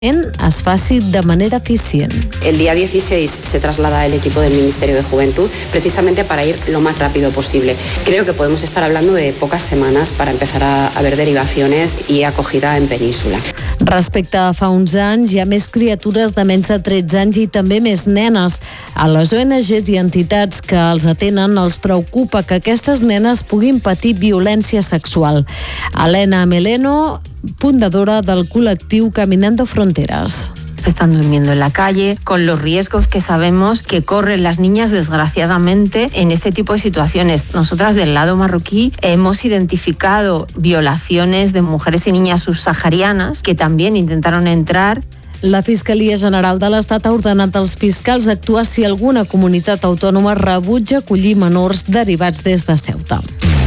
es faci de manera eficient. El día 16 se traslada el equipo del Ministerio de Juventud precisamente para ir lo más rápido posible. Creo que podemos estar hablando de pocas semanas para empezar a ver derivaciones y acogida en península. Respecte a fa uns anys, hi ha més criatures de menys de 13 anys i també més nenes. A les ONGs i entitats que els atenen els preocupa que aquestes nenes puguin patir violència sexual. Elena Meleno, fundadora del col·lectiu Caminando Fronteras. Están durmiendo en la calle, con los riesgos que sabemos que corren las niñas desgraciadamente en este tipo de situaciones. Nosotras del lado marroquí hemos identificado violaciones de mujeres y niñas subsaharianas que también intentaron entrar. La Fiscalia General de l'Estat ha ordenat als fiscals actuar si alguna comunitat autònoma rebutja acollir menors derivats des de Ceuta.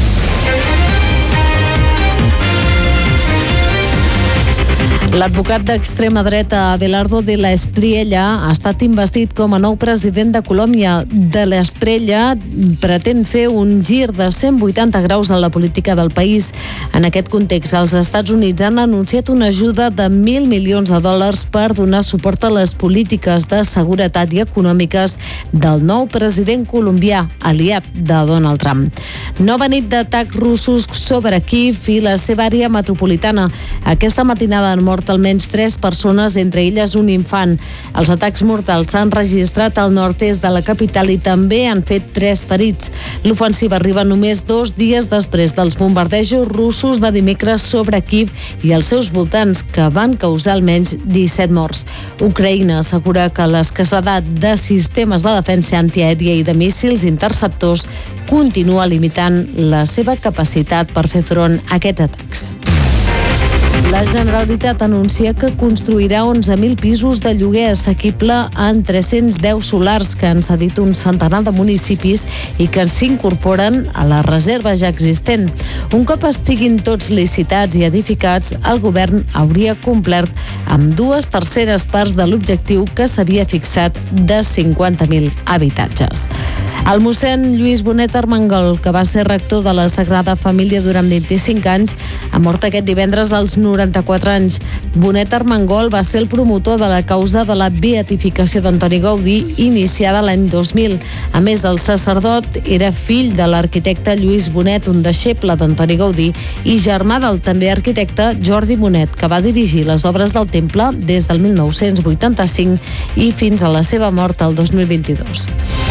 L'advocat d'extrema dreta Abelardo de la Espriella ha estat investit com a nou president de Colòmbia. De la Espriella pretén fer un gir de 180 graus en la política del país. En aquest context, els Estats Units han anunciat una ajuda de $1.000 milions per donar suport a les polítiques de seguretat i econòmiques del nou president colombià, aliat de Donald Trump. Nova nit d'atacs russos sobre Kíev i la seva àrea metropolitana. Aquesta matinada han mort almenys 3 persones, entre elles un infant. Els atacs mortals s'han registrat al nord-est de la capital i també han fet 3 ferits. L'ofensiva arriba només 2 dies després dels bombardejos russos de dimecres sobre Kíev i els seus voltants, que van causar almenys 17 morts. Ucraïna assegura que l'escassedat de sistemes de defensa antiaèria i de míssils interceptors continua limitant la seva capacitat per fer front a aquests atacs. La Generalitat anuncia que construirà 11.000 pisos de lloguer assequible en 310 solars que han cedit un centenar de municipis i que s'incorporen a la reserva ja existent. Un cop estiguin tots licitats i edificats, el govern hauria complert amb 2/3 parts de l'objectiu que s'havia fixat de 50.000 habitatges. El mossèn Lluís Bonet Armengol, que va ser rector de la Sagrada Família durant 25 anys, ha mort aquest divendres als 94 anys. Bonet Armengol va ser el promotor de la causa de la beatificació d'Antoni Gaudí, iniciada l'any 2000. A més, el sacerdot era fill de l'arquitecte Lluís Bonet, un deixeble d'Antoni Gaudí, i germà del també arquitecte Jordi Bonet, que va dirigir les obres del temple des del 1985 i fins a la seva mort el 2022.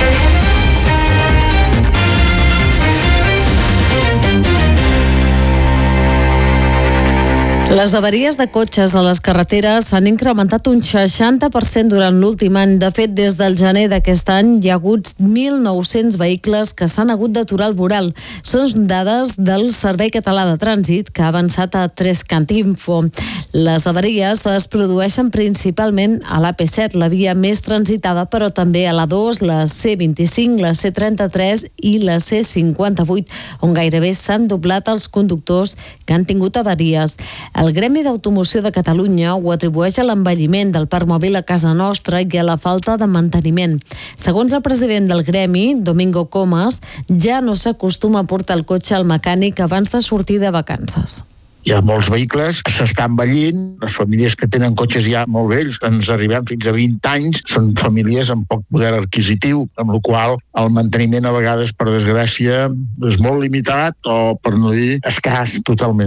Les avaries de cotxes a les carreteres s'han incrementat un 60% durant l'últim any. De fet, des del gener d'aquest any hi ha hagut 1.900 vehicles que s'han hagut d'aturar al voral. Són dades del Servei Català de Trànsit, que ha avançat a Trescantinfo. Les avaries es produeixen principalment a l'AP7, la via més transitada, però també a l'A2, la C25, la C33 i la C58, on gairebé s'han doblat els conductors que han tingut avaries. El Gremi d'Automoció de Catalunya ho atribueix a l'envelliment del parc mòbil a casa nostra i a la falta de manteniment. Segons el president del Gremi, Domingo Comas, ja no s'acostuma a portar el cotxe al mecànic abans de sortir de vacances. Hi ha molts vehicles que s'estan envellint, les famílies que tenen cotxes ja molt vells, que ens arribem fins a 20 anys, són famílies amb poc poder adquisitiu, amb la qual el manteniment a vegades, per desgràcia, és molt limitat o, per no dir, escàs totalment.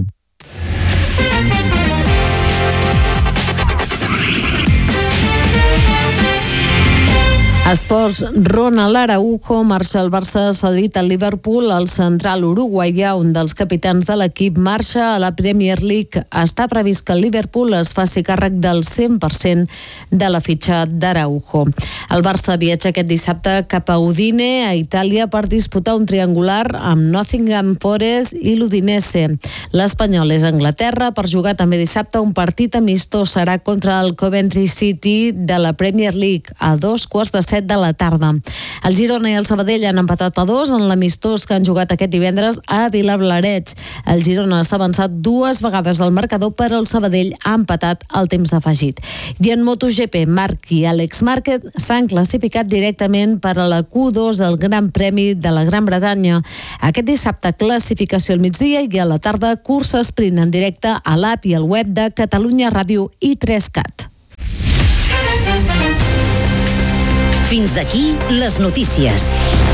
Esports, Ronald Araujo marxa al Barça cedit al Liverpool. El central uruguaià, un dels capitans de l'equip, marxa a la Premier League. Està previst que el Liverpool es faci càrrec del 100% de la fitxa d'Araujo. El Barça viatja aquest dissabte cap a Udine, a Itàlia, per disputar un triangular amb Nottingham Forest i l'Udinese. L'Espanyol és a Anglaterra per jugar també dissabte un partit amistós. Serà contra el Coventry City de la Premier League a 2:15 de la tarda. El Girona i el Sabadell han empatat a 2 en l'amistós que han jugat aquest divendres a Vilablareix. El Girona s'ha avançat 2 vegades al marcador, però el Sabadell ha empatat al temps afegit. I en MotoGP, Marc i Àlex Márquez s'han classificat directament per a la Q2 del Gran Premi de la Gran Bretanya. Aquest dissabte classificació al migdia i a la tarda cursa sprint en directe a l'app i al web de Catalunya Ràdio i 3CAT. Fins aquí les notícies.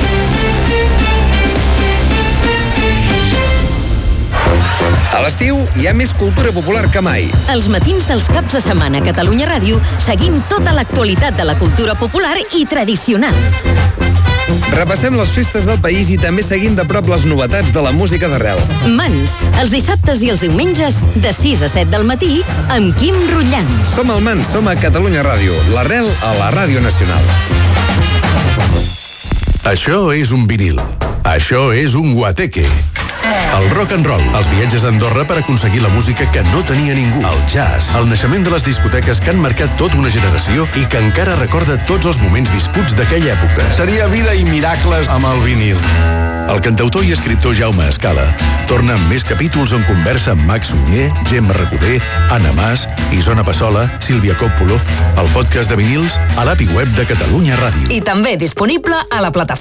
A l'estiu hi ha més cultura popular que mai. Els matins dels caps de setmana a Catalunya Ràdio seguim tota l'actualitat de la cultura popular i tradicional. Repassem les festes del país i també seguim de prop les novetats de la música d'arrel. Mans, els dissabtes i els diumenges de 6 a 7 del matí amb Quim Rullant. Som al Mans, som a Catalunya Ràdio, l'arrel a la Ràdio Nacional. Això és un vinil. Això és un guateque. El rock and roll, els viatges a Andorra per aconseguir la música que no tenia ningú. El jazz, el naixement de les discoteques que han marcat tota una generació i que encara recorda tots els moments viscuts d'aquella època. Seria vida i miracles amb el vinil. El cantautor i escriptor Jaume Escala torna amb més capítols on conversa amb Max Sunyer, Gemma Recoder, Anna Mas, Isona Passola, Sílvia Còppolo, el podcast de vinils a l'app i web de Catalunya Ràdio. I també disponible a la plataforma